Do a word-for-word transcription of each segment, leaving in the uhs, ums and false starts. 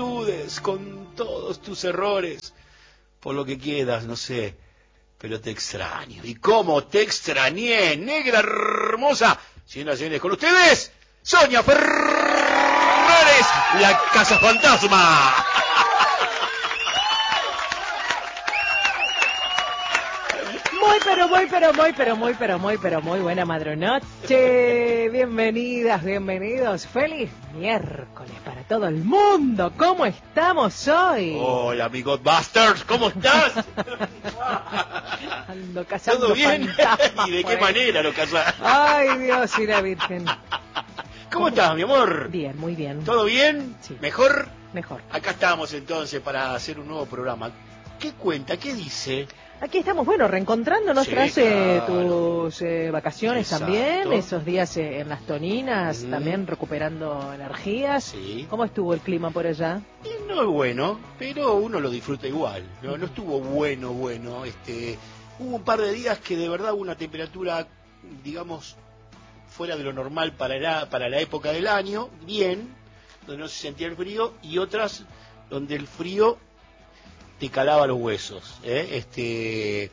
virtudes, con todos tus errores, por lo que quieras, no sé, pero te extraño. ¿Y cómo te extrañé, negra hermosa? Señoras y señores, con ustedes, Sonia Ferrares, la Casa Fantasma. Muy, pero muy, pero muy, pero muy, pero muy, pero muy buena madrunoche. Bienvenidas, bienvenidos. Feliz miércoles para todo el mundo. ¿Cómo estamos hoy? Hola, amigos Busters, ¿cómo estás? Ando cazando ¿Todo bien? fantasmas. ¿Y de qué pues. manera lo cazás? Ay, Dios y la Virgen. ¿Cómo, ¿Cómo estás, mi amor? Bien, muy bien. ¿Todo bien? Sí. ¿Mejor? Mejor. Acá estamos entonces para hacer un nuevo programa. ¿Qué cuenta? ¿Qué dice? Aquí estamos, bueno, reencontrándonos Sí, tras eh, claro. tus eh, vacaciones Exacto. también, esos días eh, en las Toninas, Mm. también recuperando energías. Sí. ¿Cómo estuvo el clima por allá? Y no es bueno, pero uno lo disfruta igual. No, no estuvo bueno, bueno. Este, hubo un par de días que de verdad hubo una temperatura, digamos, fuera de lo normal para la, para la época del año, bien, donde no se sentía el frío, y otras donde el frío te calaba los huesos, ¿eh? Este,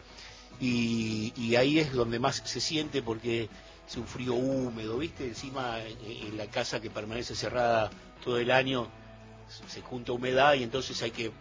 y, y ahí es donde más se siente porque es un frío húmedo, ¿viste? Encima en, en la casa que permanece cerrada todo el año se junta humedad y entonces hay que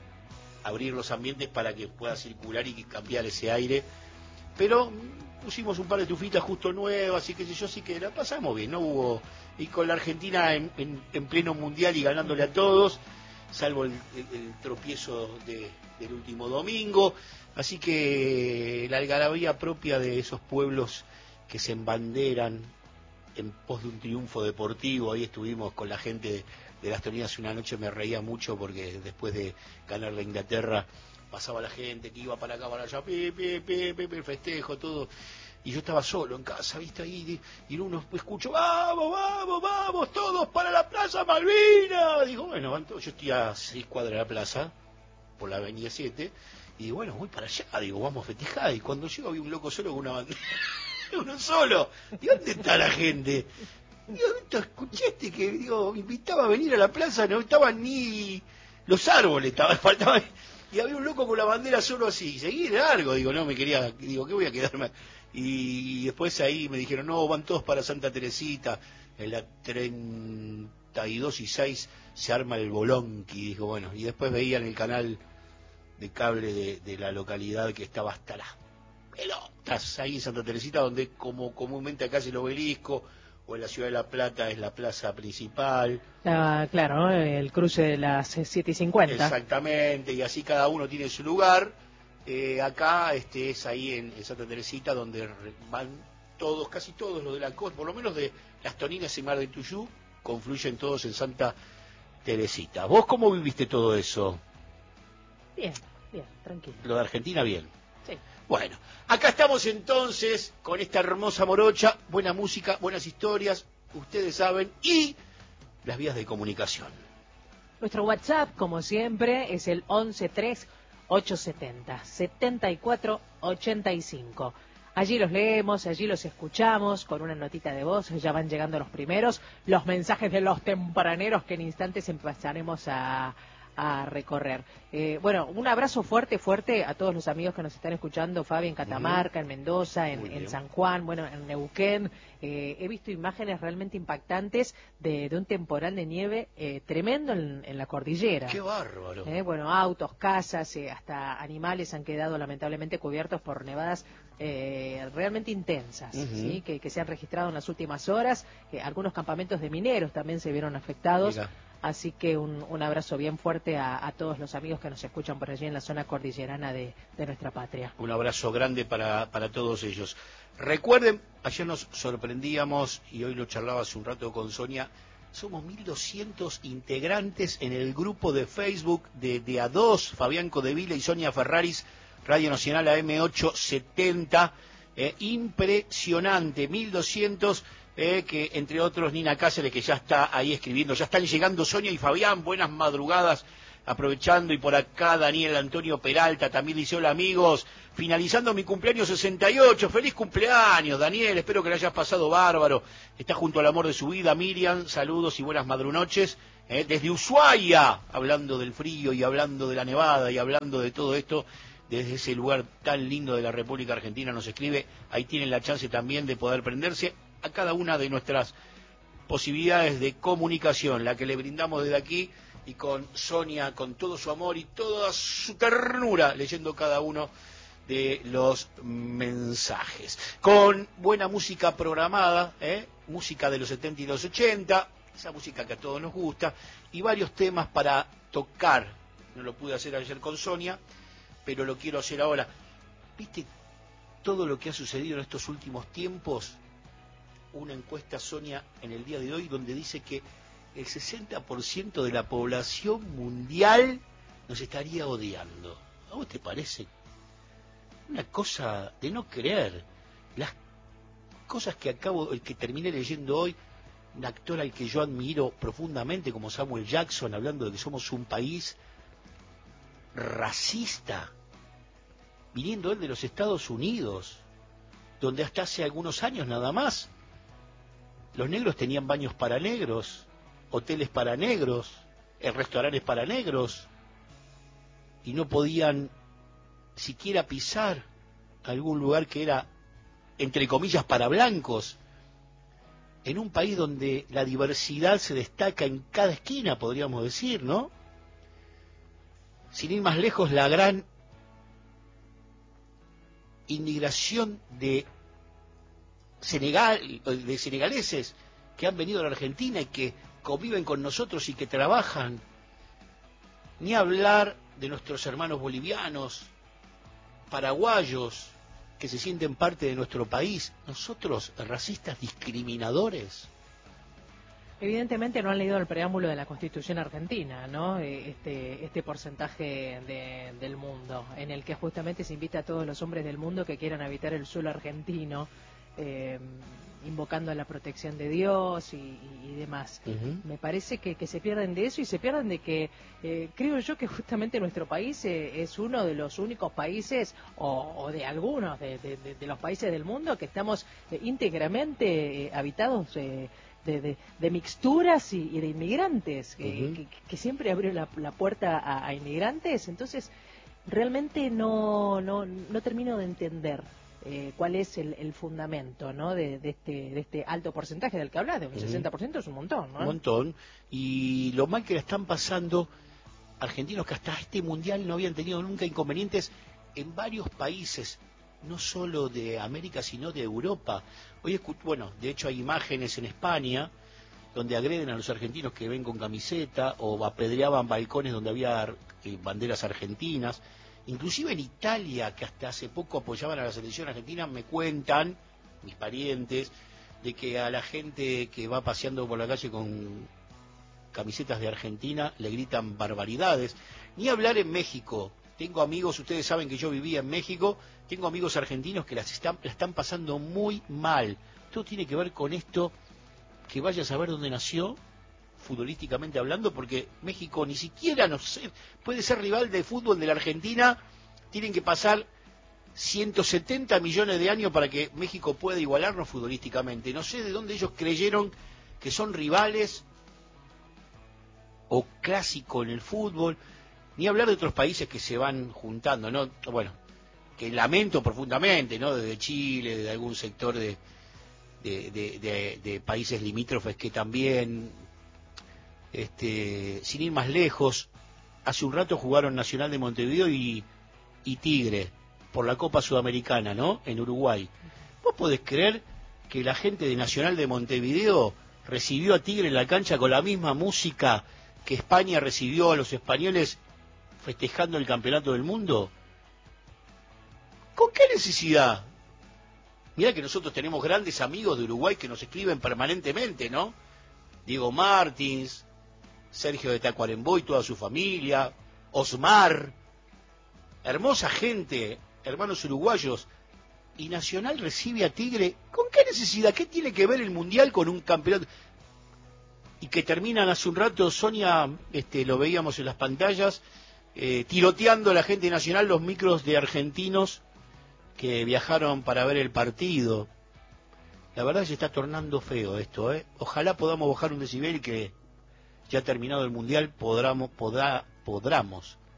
abrir los ambientes para que pueda circular y cambiar ese aire. Pero pusimos un par de tufitas justo nuevas y qué sé yo, así que la pasamos bien, no hubo... Y con la Argentina en, en, en pleno mundial y ganándole a todos, salvo el, el, el tropiezo de, del último domingo, así que la algarabía propia de esos pueblos que se embanderan en pos de un triunfo deportivo. Ahí estuvimos con la gente de, de las Toninas una noche, me reía mucho porque después de ganar la Inglaterra pasaba la gente que iba para acá, para allá, pi, pi, pi, pi, pi, festejo, todo. Y yo estaba solo en casa, viste, ahí, y uno escucho, vamos, vamos, vamos, todos para la Plaza Malvinas. Digo, bueno, yo estoy a seis cuadras de la plaza, por la avenida siete, y digo, bueno, voy para allá, digo, vamos a festejar. Y cuando llego había un loco solo con una bandera, uno solo. ¿Y dónde está la gente? Digo, ¿escuchaste que, digo, me invitaba a venir a la plaza? No estaban ni los árboles, estaban, faltaban... Y había un loco con la bandera solo así, seguí largo, digo, no, me quería, digo, ¿qué voy a quedarme? Y después ahí me dijeron, no, van todos para Santa Teresita, en la treinta y dos y seis se arma el bolonqui, dijo, bueno, y después veían el canal de cable de, de la localidad que estaba hasta las pelotas ahí en Santa Teresita, donde como comúnmente acá es el Obelisco, o en la Ciudad de La Plata es la plaza principal. Ah, claro, el cruce de las siete y cincuenta. Exactamente, y así cada uno tiene su lugar. Eh, acá este, es ahí en, en Santa Teresita donde van todos, casi todos los de la costa, por lo menos de las Toninas y Mar de Tuyú, confluyen todos en Santa Teresita. ¿Vos cómo viviste todo eso? Bien, bien, tranquilo. Lo de Argentina, bien. Sí. Bueno, acá estamos entonces con esta hermosa morocha, buena música, buenas historias, ustedes saben, y las vías de comunicación. Nuestro WhatsApp, como siempre, es el once tres ochocientos setenta setenta y cuatro ochenta y cinco. Allí los leemos, allí los escuchamos con una notita de voz, ya van llegando los primeros, los mensajes de los tempraneros que en instantes empezaremos a... a recorrer. Eh, bueno, un abrazo fuerte, fuerte a todos los amigos que nos están escuchando, Fabi, en Catamarca, en Mendoza, en, en San Juan, bueno, en Neuquén. Eh, he visto imágenes realmente impactantes de, de un temporal de nieve eh, tremendo en, en la cordillera. ¡Qué bárbaro! Eh, bueno, autos, casas, eh, hasta animales han quedado lamentablemente cubiertos por nevadas eh, realmente intensas, uh-huh. ¿sí? que, que se han registrado en las últimas horas. Eh, algunos campamentos de mineros también se vieron afectados. Mira. Así que un, un abrazo bien fuerte a, a todos los amigos que nos escuchan por allí en la zona cordillerana de, de nuestra patria. Un abrazo grande para, para todos ellos. Recuerden, ayer nos sorprendíamos y hoy lo charlaba hace un rato con Sonia, somos mil doscientos integrantes en el grupo de Facebook de, de A dos, Fabián Codevila y Sonia Ferraris, Radio Nacional A M ochocientos setenta. Eh, impresionante, mil doscientos. Eh, que entre otros Nina Cáceres, que ya está ahí escribiendo, ya están llegando Sonia y Fabián, buenas madrugadas, aprovechando, y por acá Daniel Antonio Peralta también dice, hola amigos, finalizando mi cumpleaños sesenta y ocho, feliz cumpleaños Daniel, espero que le hayas pasado bárbaro, está junto al amor de su vida, Miriam, saludos y buenas madrunoches, ¿eh? Desde Ushuaia, hablando del frío y hablando de la nevada y hablando de todo esto, desde ese lugar tan lindo de la República Argentina nos escribe. Ahí tienen la chance también de poder prenderse a cada una de nuestras posibilidades de comunicación, la que le brindamos desde aquí, y con Sonia, con todo su amor y toda su ternura, leyendo cada uno de los mensajes. Con buena música programada, ¿eh? Música de los setenta y los ochenta, esa música que a todos nos gusta, y varios temas para tocar. No lo pude hacer ayer con Sonia, pero lo quiero hacer ahora. ¿Viste todo lo que ha sucedido en estos últimos tiempos? Una encuesta, Sonia, en el día de hoy, donde dice que el sesenta por ciento de la población mundial nos estaría odiando. ¿A vos te parece? Una cosa de no creer. Las cosas que acabo, el que terminé leyendo hoy, un actor al que yo admiro profundamente, como Samuel Jackson, hablando de que somos un país racista, viniendo él de los Estados Unidos, donde hasta hace algunos años nada más los negros tenían baños para negros, hoteles para negros, restaurantes para negros, y no podían siquiera pisar algún lugar que era, entre comillas, para blancos, en un país donde la diversidad se destaca en cada esquina, podríamos decir, ¿no? Sin ir más lejos, la gran inmigración de Senegal, de senegaleses que han venido a la Argentina y que conviven con nosotros y que trabajan. Ni hablar de nuestros hermanos bolivianos, paraguayos, que se sienten parte de nuestro país. Nosotros, racistas discriminadores. Evidentemente no han leído el preámbulo de la Constitución argentina, ¿no? Este, este porcentaje de, del mundo, en el que justamente se invita a todos los hombres del mundo que quieran habitar el suelo argentino, eh, invocando a la protección de Dios y, y, y demás. Uh-huh. Me parece que, que se pierden de eso y se pierden de que, eh, creo yo que justamente nuestro país eh, es uno de los únicos países, o, o de algunos de, de, de, de los países del mundo, que estamos eh, íntegramente eh, habitados eh, De, de, de mixturas y, y de inmigrantes, que, uh-huh. que, que siempre abrió la, la puerta a, a inmigrantes. Entonces realmente no no, no termino de entender eh, cuál es el, el fundamento, ¿no? de, de este de este alto porcentaje del que hablas, de un uh-huh. sesenta por ciento es un montón, ¿no? Un montón, y lo mal que la están pasando argentinos que hasta este mundial no habían tenido nunca inconvenientes en varios países, no solo de América, sino de Europa. Hoy, bueno, de hecho hay imágenes en España donde agreden a los argentinos que ven con camiseta, o apedreaban balcones donde había eh, banderas argentinas. Inclusive en Italia, que hasta hace poco apoyaban a la selección argentina, me cuentan mis parientes de que a la gente que va paseando por la calle con camisetas de Argentina le gritan barbaridades. Ni hablar en México. Tengo amigos, ustedes saben que yo vivía en México, tengo amigos argentinos que las están, la están pasando muy mal. Todo tiene que ver con esto, que vaya a saber dónde nació, futbolísticamente hablando, porque México ni siquiera, no sé, puede ser rival de fútbol de la Argentina. Tienen que pasar ciento setenta millones de años para que México pueda igualarnos futbolísticamente. No sé de dónde ellos creyeron que son rivales o clásico en el fútbol. Ni hablar de otros países que se van juntando, ¿no? Bueno, que lamento profundamente, ¿no? Desde Chile, de algún sector de, de, de, de, de países limítrofes que también, este, sin ir más lejos, hace un rato jugaron Nacional de Montevideo y, y Tigre por la Copa Sudamericana, ¿no? En Uruguay. ¿Vos podés creer que la gente de Nacional de Montevideo recibió a Tigre en la cancha con la misma música que España recibió a los españoles festejando el campeonato del mundo? ¿Con qué necesidad? Mirá que nosotros tenemos grandes amigos de Uruguay que nos escriben permanentemente, ¿no? Diego Martins, Sergio de Tacuarembó y toda su familia, Osmar, hermosa gente, hermanos uruguayos. Y Nacional recibe a Tigre. ¿Con qué necesidad? ¿Qué tiene que ver el Mundial con un campeonato? Y que terminan hace un rato, Sonia, este, lo veíamos en las pantallas, Eh, tiroteando a la gente nacional los micros de argentinos que viajaron para ver el partido. La verdad se está tornando feo esto, ¿eh? Ojalá podamos bajar un decibel y que ya terminado el Mundial, podramos, podrá, podramos